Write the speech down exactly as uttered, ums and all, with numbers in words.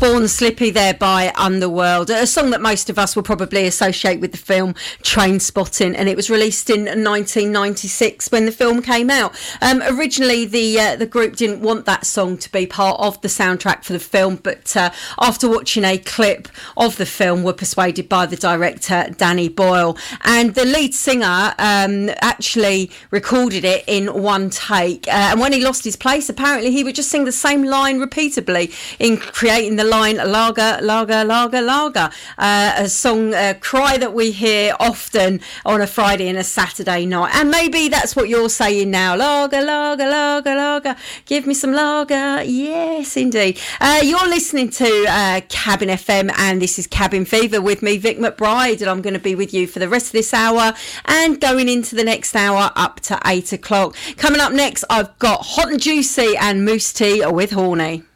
Born Slippy there by Underworld, a song that most of us will probably associate with the film Trainspotting, and it was released in nineteen ninety-six when the film came out. Um, originally, the uh, the group didn't want that song to be part of the soundtrack for the film, but uh, after watching a clip of the film, were persuaded by the director Danny Boyle, and the lead singer um, actually recorded it in one take. Uh, and when he lost his place, apparently he would just sing the same line repeatedly, in creating the line "Lager, Lager, Lager, Lager," uh, a song, a cry that we hear often on a Friday and a Saturday night. And maybe that's what you're saying now: Lager, Lager, Lager, Lager. Give me some lager. Yes, indeed. Uh, you're listening to uh, Cabin F M, and this is Cabin Fever with me, Vic McBride, and I'm going to be with you for the rest of this hour and going into the next hour up to eight o'clock. Coming up next, I've got Hot and Juicy and Moose Tea with Horny.